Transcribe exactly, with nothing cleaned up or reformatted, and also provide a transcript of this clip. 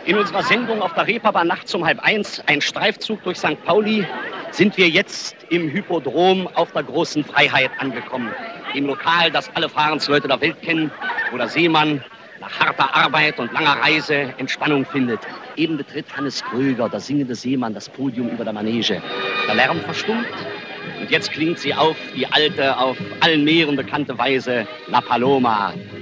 In unserer Sendung auf der Reeperbahn nachts um halb eins, ein Streifzug durch Sankt Pauli, sind wir jetzt im Hippodrom auf der Großen Freiheit angekommen. Im Lokal, das alle Fahrensleute der Welt kennen, wo der Seemann nach harter Arbeit und langer Reise Entspannung findet. Eben betritt Hannes Kröger, der singende Seemann, das Podium über der Manege. Der Lärm verstummt und jetzt klingt sie auf, die alte, auf allen Meeren bekannte Weise, La Paloma.